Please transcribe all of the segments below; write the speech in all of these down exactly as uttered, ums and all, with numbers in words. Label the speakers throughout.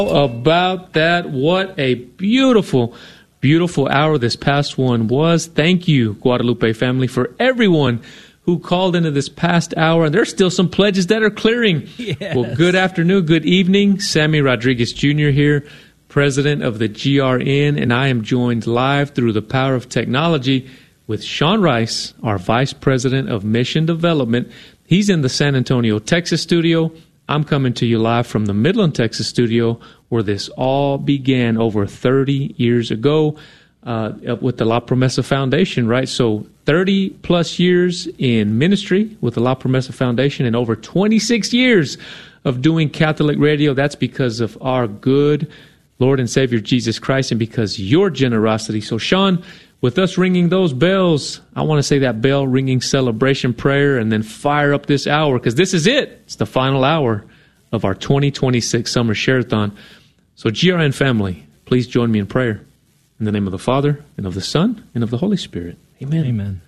Speaker 1: About that, what a beautiful, beautiful hour this past one was. Thank you, Guadalupe family, for everyone who called into this past hour. And there's still some pledges that are clearing. Yes. Well, good afternoon, good evening. Sammy Rodriguez Junior here, president of the G R N, and I am joined live through the power of technology with Sean Rice, our vice president of mission development. He's in the San Antonio, Texas studio. I'm coming to you live from the Midland, Texas studio, where this all began over thirty years ago uh, with the La Promesa Foundation, right? So thirty plus years in ministry with the La Promesa Foundation and over twenty-six years of doing Catholic radio. That's because of our good Lord and Savior Jesus Christ and because your generosity. So Sean, with us ringing those bells, I want to say that bell ringing celebration prayer and then fire up this hour because this is it. It's the final hour of our twenty twenty-six Summer Share-a-thon. So G R N family, please join me in prayer. In the name of the Father, and of the Son, and of the Holy Spirit. Amen.
Speaker 2: Amen.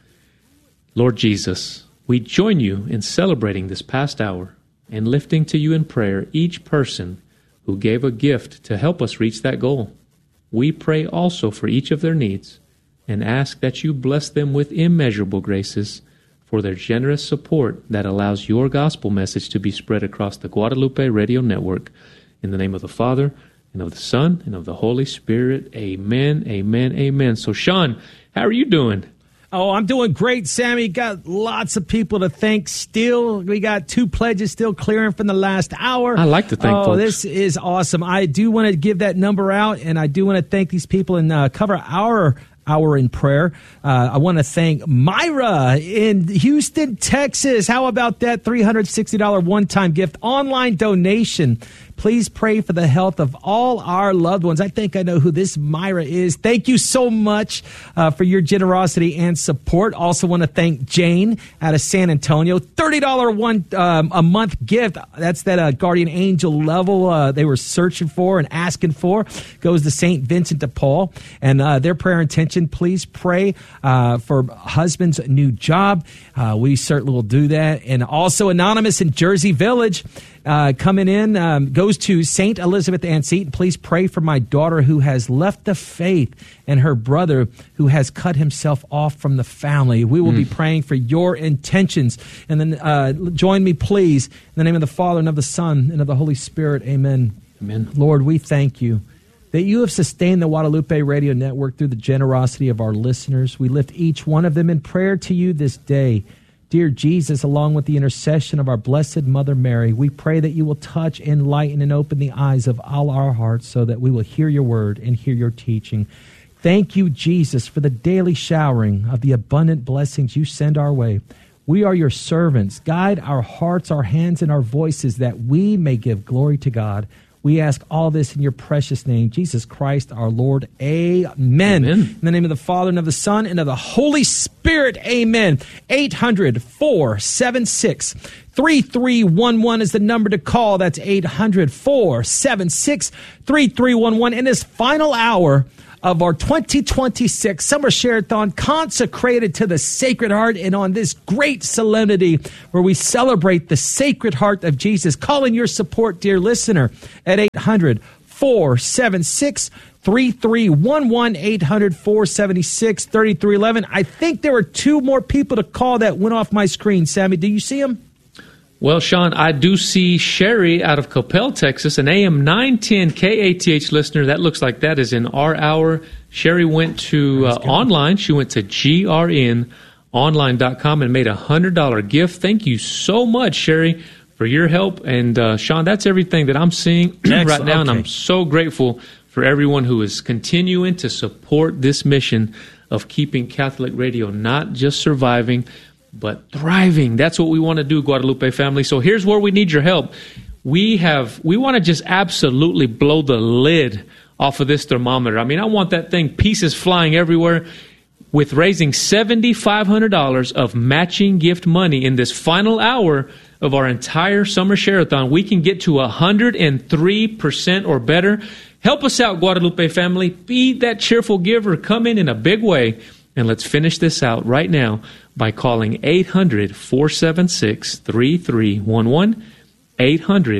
Speaker 1: Lord Jesus, we join you in celebrating this past hour and lifting to you in prayer each person who gave a gift to help us reach that goal. We pray also for each of their needs and ask that you bless them with immeasurable graces for their generous support that allows your gospel message to be spread across the Guadalupe Radio Network. In the name of the Father, and of the Son, and of the Holy Spirit. Amen, amen, amen. So, Sean, how are you doing?
Speaker 2: Oh, I'm doing great, Sammy. Got lots of people to thank still. We got two pledges still clearing from the last hour.
Speaker 1: I like to thank
Speaker 2: oh,
Speaker 1: folks.
Speaker 2: This is awesome. I do want to give that number out, and I do want to thank these people and uh, cover our hour in prayer. Uh, I want to thank Myra in Houston, Texas. How about that three hundred sixty dollars one-time gift online donation? Please pray for the health of all our loved ones. I think I know who this Myra is. Thank you so much uh, for your generosity and support. Also want to thank Jane out of San Antonio. thirty dollars one um, a month gift. That's that uh, guardian angel level uh, they were searching for and asking for. Goes to Saint Vincent de Paul. And uh, their prayer intention, please pray uh, for husband's new job. Uh, we certainly will do that. And also Anonymous in Jersey Village. Uh, coming in, um, goes to Saint Elizabeth Ann Seton. Please pray for my daughter who has left the faith and her brother who has cut himself off from the family. We will mm. be praying for your intentions. And then uh, join me, please, in the name of the Father and of the Son and of the Holy Spirit. Amen.
Speaker 1: Amen.
Speaker 2: Lord, we thank you that you have sustained the Guadalupe Radio Network through the generosity of our listeners. We lift each one of them in prayer to you this day. Dear Jesus, along with the intercession of our Blessed Mother Mary, we pray that you will touch, enlighten, and open the eyes of all our hearts so that we will hear your word and hear your teaching. Thank you, Jesus, for the daily showering of the abundant blessings you send our way. We are your servants. Guide our hearts, our hands, and our voices that we may give glory to God. We ask all this in your precious name, Jesus Christ, our Lord. Amen.
Speaker 1: Amen.
Speaker 2: In the name of the Father, and of the Son, and of the Holy Spirit. Amen. eight hundred, four seven six, three three one one is the number to call. That's eight hundred, four seven six, three three one one. In this final hour of our twenty twenty-six Summer Share-a-thon consecrated to the Sacred Heart, and on this great solemnity where we celebrate the Sacred Heart of Jesus, calling your support, dear listener, at eight hundred, four seven six, three three one one, eight hundred, four seven six, three three one one. I think there were two more people to call that went off my screen. Sammy, do you see them?
Speaker 1: Well, Sean, I do see Sherry out of Coppell, Texas, an A M nine ten K A T H listener. That looks like that is in our hour. Sherry went to uh, online. She went to G R N online dot com and made a one hundred dollars gift. Thank you so much, Sherry, for your help. And, uh, Sean, that's everything that I'm seeing right now, okay. And I'm so grateful for everyone who is continuing to support this mission of keeping Catholic radio not just surviving, but thriving. That's what we want to do, Guadalupe family. So here's where we need your help. We have, we want to just absolutely blow the lid off of this thermometer. I mean, I want that thing, pieces flying everywhere. With raising seven thousand five hundred dollars of matching gift money in this final hour of our entire Summer Share-a-thon, we can get to one hundred three percent or better. Help us out, Guadalupe family. Be that cheerful giver. Come in in a big way. And let's finish this out right now by calling eight hundred, four seven six, three three one one, eight hundred, four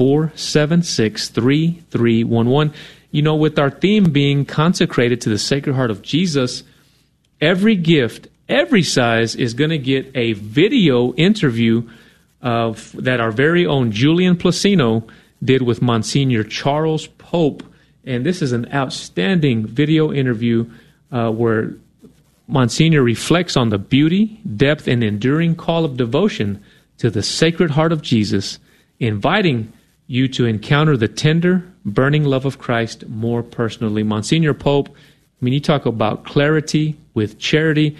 Speaker 1: four seven six, three three one one. You know, with our theme being consecrated to the Sacred Heart of Jesus, every gift, every size is going to get a video interview of that our very own Julian Placino did with Monsignor Charles Pope. And this is an outstanding video interview uh, where Monsignor reflects on the beauty, depth, and enduring call of devotion to the Sacred Heart of Jesus, inviting you to encounter the tender, burning love of Christ more personally. Monsignor Pope, I mean, you talk about clarity with charity.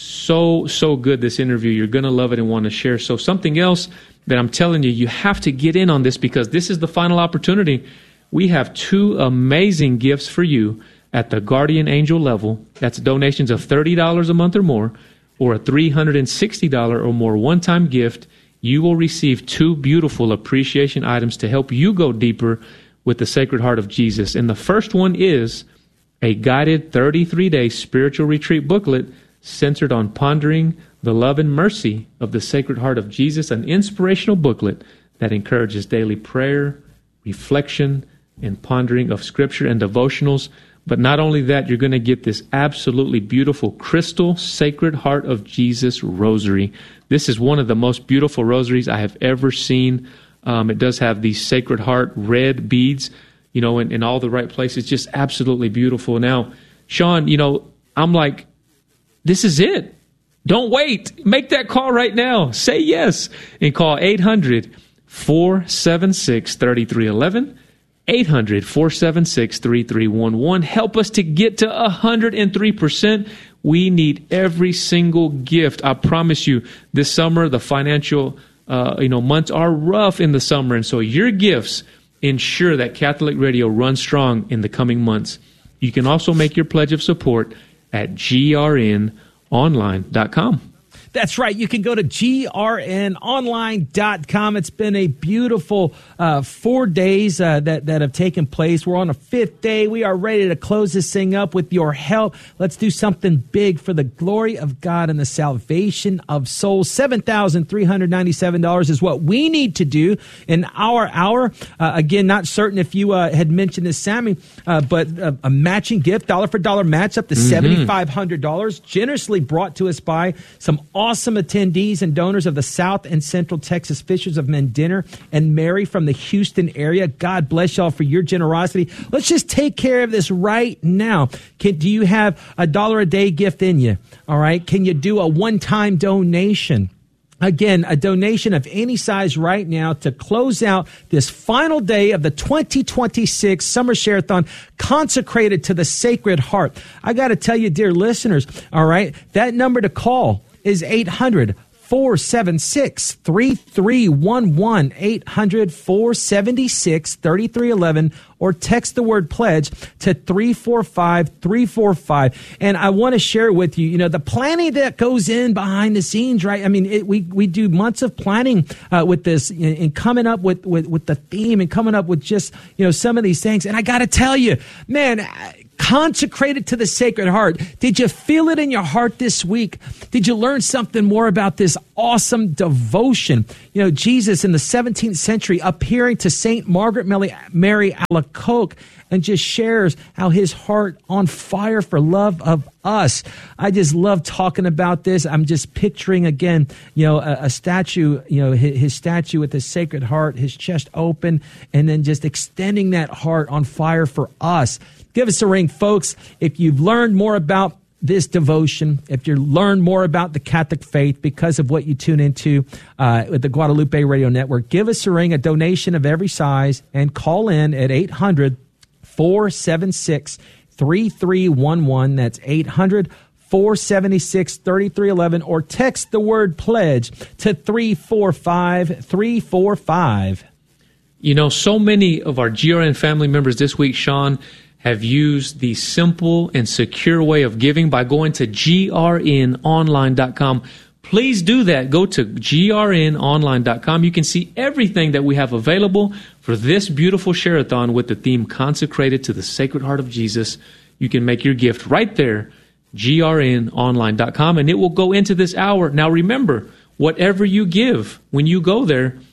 Speaker 1: So, so good, this interview. You're going to love it and want to share. So something else that I'm telling you, you have to get in on this because this is the final opportunity. We have two amazing gifts for you at the Guardian Angel level. That's donations of thirty dollars a month or more, or a three hundred sixty dollars or more one-time gift. You will receive two beautiful appreciation items to help you go deeper with the Sacred Heart of Jesus. And the first one is a guided thirty-three day spiritual retreat booklet centered on pondering the love and mercy of the Sacred Heart of Jesus, an inspirational booklet that encourages daily prayer, reflection, and pondering of Scripture and devotionals. But not only that, you're going to get this absolutely beautiful crystal Sacred Heart of Jesus rosary. This is one of the most beautiful rosaries I have ever seen. Um, it does have these Sacred Heart red beads, you know, in, in all the right places. Just absolutely beautiful. Now, Sean, you know, I'm like, this is it. Don't wait. Make that call right now. Say yes and call eight hundred, four seven six, three three one one. eight hundred, four seven six, three three one one. Help us to get to one hundred three percent. We need every single gift. I promise you, this summer, the financial uh, you know, months are rough in the summer. And so your gifts ensure that Catholic Radio runs strong in the coming months. You can also make your pledge of support at G R N online dot com.
Speaker 2: That's right. You can go to G R N online dot com. It's been a beautiful uh, four days uh, that, that have taken place. We're on a fifth day. We are ready to close this thing up with your help. Let's do something big for the glory of God and the salvation of souls. seven thousand three hundred ninety-seven dollars is what we need to do in our hour. Uh, again, not certain if you uh, had mentioned this, Sammy, uh, but uh, a matching gift, dollar for dollar match up to mm-hmm. seven thousand five hundred dollars, generously brought to us by some awesome attendees and donors of the South and Central Texas Fishers of Men Dinner and Mary from the Houston area. God bless y'all for your generosity. Let's just take care of this right now. Can, do you have a dollar a day gift in you? All right. Can you do a one-time donation? Again, a donation of any size right now to close out this final day of the twenty twenty-six Summer Share-a-thon consecrated to the Sacred Heart. I got to tell you, dear listeners, all right, that number to call is eight hundred, four seven six, three three one one, eight hundred, four seven six, three three one one, or text the word pledge to three four five, three four five. And I want to share with you, you know, the planning that goes in behind the scenes, right? I mean, it, we, we do months of planning uh, with this and, and coming up with, with, with the theme and coming up with just, you know, some of these things. And I got to tell you, man, consecrated to the Sacred Heart. Did you feel it in your heart this week? Did you learn something more about this awesome devotion? You know, Jesus in the seventeenth century appearing to Saint Margaret Mary Alacoque and just shares how his heart on fire for love of us. I just love talking about this. I'm just picturing again, you know, a, a statue, you know, his, his statue with his Sacred Heart, his chest open, and then just extending that heart on fire for us. Give us a ring, folks. If you've learned more about this devotion, if you learn more about the Catholic faith because of what you tune into uh, with the Guadalupe Radio Network, give us a ring, a donation of every size, and call in at eight hundred, four seven six, three three one one. That's eight hundred, four seven six, three three one one, or text the word pledge to three four five, three four five.
Speaker 1: You know, so many of our G R N family members this week, Sean, have used the simple and secure way of giving by going to G R N online dot com. Please do that. Go to G R N online dot com. You can see everything that we have available for this beautiful share-a-thon with the theme consecrated to the Sacred Heart of Jesus. You can make your gift right there, G R N online dot com, and it will go into this hour. Now remember, whatever you give when you go there,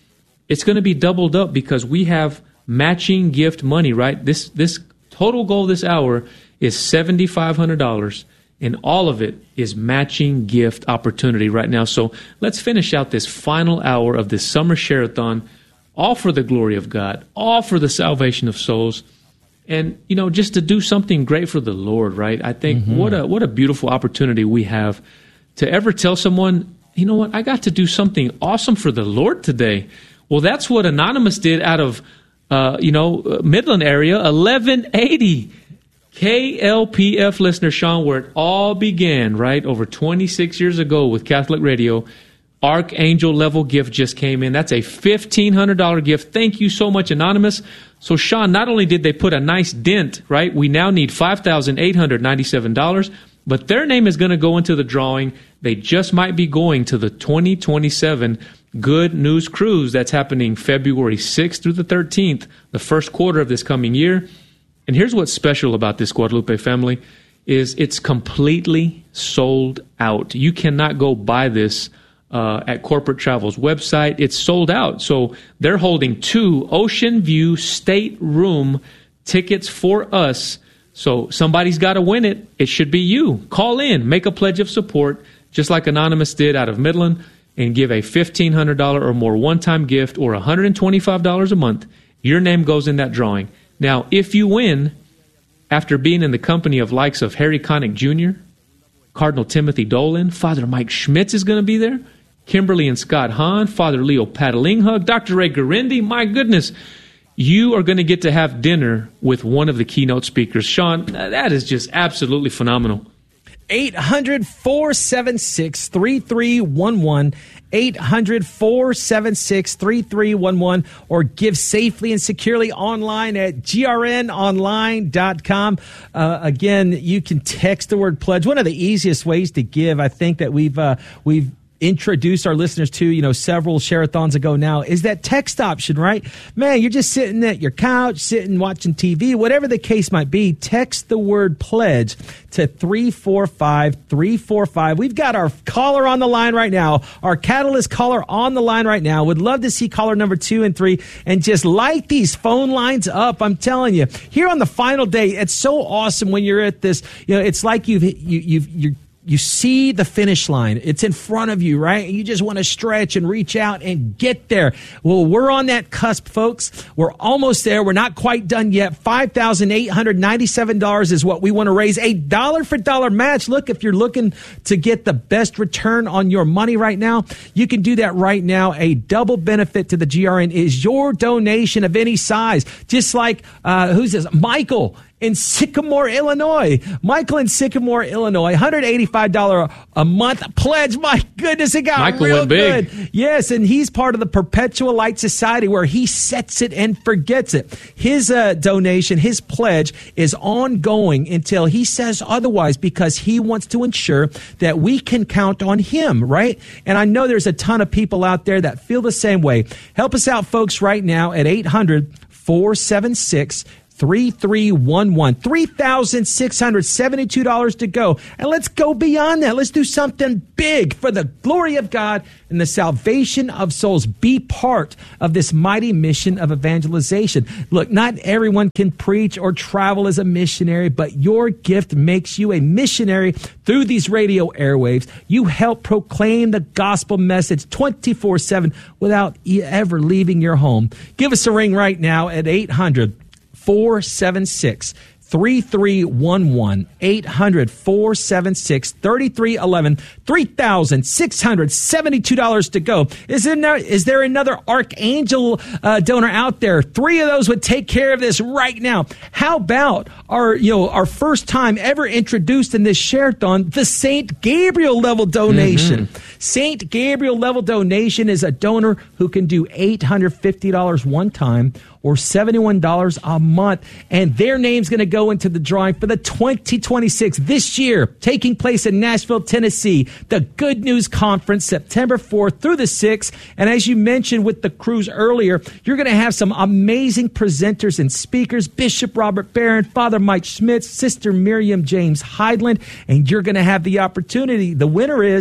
Speaker 1: it's going to be doubled up because we have matching gift money, right? This this total goal this hour is seven thousand five hundred dollars, and all of it is matching gift opportunity right now. So let's finish out this final hour of this summer share-a-thon, all for the glory of God, all for the salvation of souls, and, you know, just to do something great for the Lord, right? I think mm-hmm. what a what a beautiful opportunity we have to ever tell someone, you know what, I got to do something awesome for the Lord today. Well, that's what Anonymous did out of, uh, you know, Midland area, eleven eighty. K L P F listener Sean, where it all began, right, over twenty-six years ago with Catholic Radio. Archangel level gift just came in. That's a fifteen hundred dollars gift. Thank you so much, Anonymous. So, Sean, not only did they put a nice dent, right, we now need five thousand eight hundred ninety-seven dollars, but their name is going to go into the drawing. They just might be going to the twenty twenty-seven Good News Cruise that's happening February sixth through the thirteenth, the first quarter of this coming year. And here's what's special about this, Guadalupe family, is it's completely sold out. You cannot go buy this uh, at Corporate Travel's website. It's sold out. So they're holding two Ocean View stateroom tickets for us. So somebody's got to win it. It should be you. Call in, make a pledge of support, just like Anonymous did out of Midland, and give a fifteen hundred dollars or more one-time gift or one hundred twenty-five dollars a month. Your name goes in that drawing. Now, if you win, after being in the company of likes of Harry Connick Junior, Cardinal Timothy Dolan, Father Mike Schmitz is going to be there, Kimberly and Scott Hahn, Father Leo Patalinghug, Doctor Ray Garindi, my goodness, you are going to get to have dinner with one of the keynote speakers. Sean, that is just absolutely phenomenal.
Speaker 2: eight hundred, four seven six, three three one one, eight hundred, four seven six, three three one one, or give safely and securely online at G R N online dot com. Uh, again, you can text the word pledge. One of the easiest ways to give, I think, that we've uh, we've introduced our listeners to, you know, several share-a-thons ago now, is that text option, right? Man, you're just sitting at your couch, sitting, watching T V, whatever the case might be, text the word pledge to three four five, three four five. We've got our caller on the line right now, our Catalyst caller on the line right now. Would love to see caller number two and three and just light these phone lines up. I'm telling you, here on the final day, it's so awesome when you're at this, you know, it's like you've, you, you've, you're, You see the finish line. It's in front of you, right? And you just want to stretch and reach out and get there. Well, we're on that cusp, folks. We're almost there. We're not quite done yet. five thousand eight hundred ninety-seven dollars is what we want to raise. A dollar-for-dollar match. Look, if you're looking to get the best return on your money right now, you can do that right now. A double benefit to the G R N is your donation of any size. Just like, uh, who's this? Michael in Sycamore, Illinois. Michael in Sycamore, Illinois, one hundred eighty-five dollars a month pledge. My goodness, it got
Speaker 1: Michael
Speaker 2: real
Speaker 1: went big.
Speaker 2: good. Yes, and he's part of the Perpetual Light Society where he sets it and forgets it. His uh, donation, his pledge is ongoing until he says otherwise because he wants to ensure that we can count on him, right? And I know there's a ton of people out there that feel the same way. Help us out, folks, right now at eight hundred, four seven six, three three one one. three thousand six hundred seventy-two dollars to go. And let's go beyond that. Let's do something big for the glory of God and the salvation of souls. Be part of this mighty mission of evangelization. Look, not everyone can preach or travel as a missionary, but your gift makes you a missionary through these radio airwaves. You help proclaim the gospel message twenty-four seven without ever leaving your home. Give us a ring right now at eight hundred, four seven six, three three one one, eight hundred, four seven six, three three one one, three thousand six hundred seventy-two dollars to go. Is there, is there another Archangel uh, donor out there? Three of those would take care of this right now. How about our, you know, our first time ever introduced in this share-a-thon, the Saint Gabriel level donation. Mm-hmm. Saint Gabriel level donation is a donor who can do eight hundred fifty dollars one time or seventy-one dollars a month, and their name's going to go into the drawing for the twenty twenty-six this year, taking place in Nashville, Tennessee, the Good News Conference, September fourth through the sixth. And as you mentioned with the cruise earlier, you're going to have some amazing presenters and speakers, Bishop Robert Barron, Father Mike Schmitz, Sister Miriam James Heidland, and you're going to have the opportunity. The winner is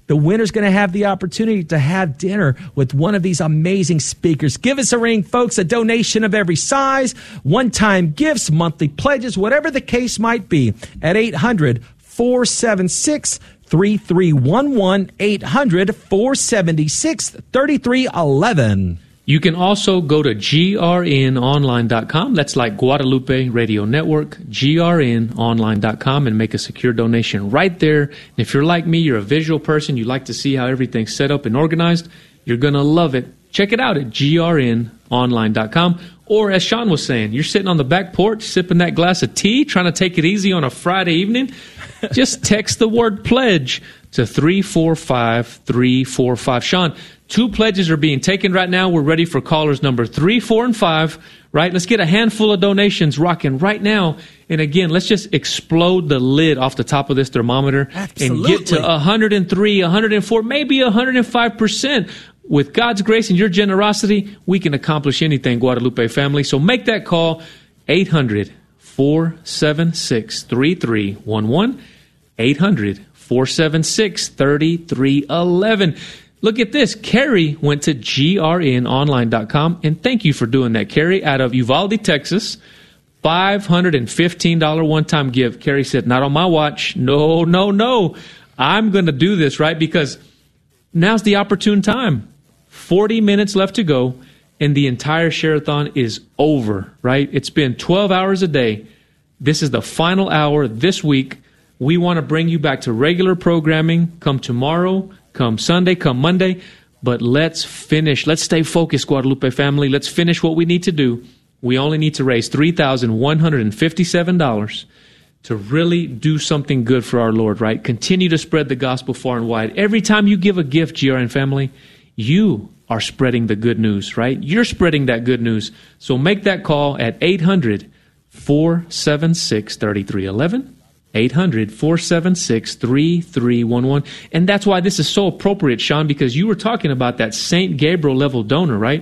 Speaker 2: the winner's going to have the opportunity to have dinner with one of these amazing speakers. Give us a ring, folks. A donation of every size, one-time gifts, monthly pledges, whatever the case might be, at eight hundred, four seven six, three three one one, eight hundred, four seven six, three three one one.
Speaker 1: You can also go to G R N online dot com. That's like Guadalupe Radio Network, G R N online dot com, and make a secure donation right there. And if you're like me, you're a visual person, you like to see how everything's set up and organized, you're going to love it. Check it out at G R N online dot com. Or as Sean was saying, you're sitting on the back porch, sipping that glass of tea, trying to take it easy on a Friday evening. Just text the word pledge to three four five three four five. Sean, two pledges are being taken right now. We're ready for callers number three, four, and five, right? Let's get a handful of donations rocking right now. And again, let's just explode the lid off the top of this thermometer.
Speaker 2: Absolutely.
Speaker 1: And get to one hundred three, one hundred four, maybe one hundred five percent. With God's grace and your generosity, we can accomplish anything, Guadalupe family. So make that call, eight hundred, four seven six, three three one one, eight hundred, four seven six, three three one one. Look at this. Carrie went to G R N online dot com, and thank you for doing that, Carrie, out of Uvalde, Texas. five hundred fifteen dollars one-time gift. Carrie said, not on my watch. No, no, no. I'm going to do this, right? Because now's the opportune time. forty minutes left to go, and the entire share-a-thon is over, right? It's been twelve hours a day. This is the final hour this week. We want to bring you back to regular programming come tomorrow, come Sunday, come Monday. But let's finish. Let's stay focused, Guadalupe family. Let's finish what we need to do. We only need to raise three thousand one hundred fifty-seven dollars to really do something good for our Lord, right? Continue to spread the gospel far and wide. Every time you give a gift, G R N family, you are spreading the good news, right? You're spreading that good news. So make that call at eight hundred, four seven six, three three one one, eight hundred, four seven six, three three one one. And that's why this is so appropriate, Sean, because you were talking about that Saint Gabriel level donor, right?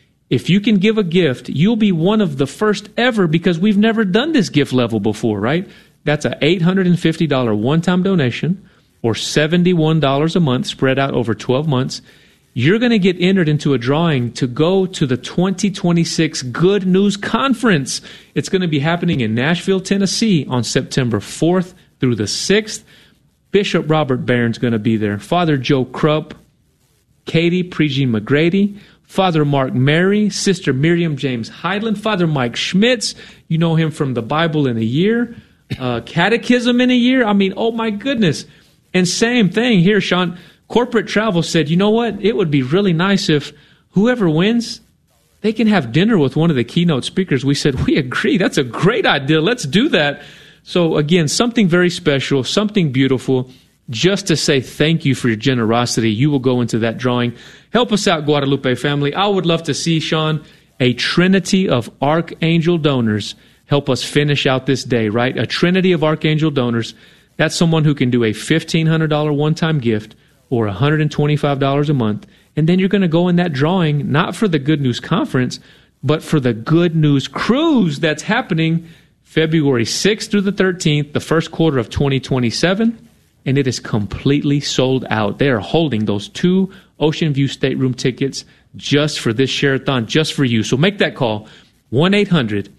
Speaker 1: If you can give a gift, you'll be one of the first ever because we've never done this gift level before, right? That's an eight hundred fifty dollars one-time donation or seventy-one dollars a month spread out over twelve months. You're going to get entered into a drawing to go to the twenty twenty-six Good News Conference. It's going to be happening in Nashville, Tennessee on September fourth through the sixth. Bishop Robert Barron's going to be there. Father Joe Krupp, Katie Prejean McGrady, Father Mark Mary, Sister Miriam James Heidland, Father Mike Schmitz. You know him from the Bible in a Year, uh, Catechism in a Year. I mean, oh my goodness. And same thing here, Sean. Corporate Travel said, you know what? It would be really nice if whoever wins, they can have dinner with one of the keynote speakers. We said, we agree. That's a great idea. Let's do that. So again, something very special, something beautiful. Just to say thank you for your generosity. You will go into that drawing. Help us out, Guadalupe family. I would love to see, Sean, a trinity of archangel donors help us finish out this day, right? A trinity of archangel donors. That's someone who can do a fifteen hundred dollars one-time gift or one hundred twenty-five dollars a month. And then you're going to go in that drawing, not for the Good News Conference, but for the Good News Cruise that's happening February sixth through the thirteenth, the first quarter of twenty twenty-seven. And it is completely sold out. They are holding those two Ocean View stateroom tickets just for this share-a-thon, just for you. So make that call, one eight hundred,